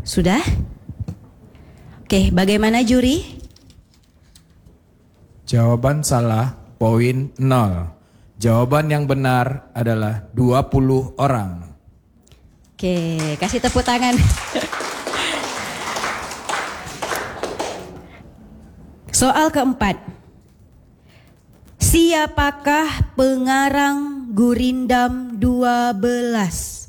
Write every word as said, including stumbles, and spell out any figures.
Sudah? Oke, bagaimana juri? Jawaban salah, poin nol. Jawaban yang benar adalah dua puluh orang. Oke, kasih tepuk tangan. Soal keempat. Siapakah pengarang Gurindam dua belas?